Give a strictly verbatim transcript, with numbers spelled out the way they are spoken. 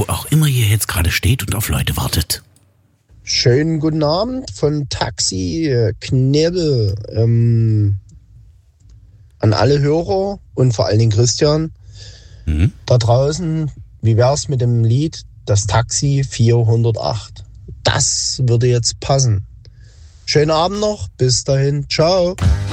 auch immer ihr jetzt gerade steht und auf Leute wartet. Schönen guten Abend von Taxi Knebel ähm, an alle Hörer und vor allen Dingen Christian. Mhm. Da draußen, wie wär's mit dem Lied Das Taxi vierhundertacht? Das würde jetzt passen. Schönen Abend noch, bis dahin, ciao.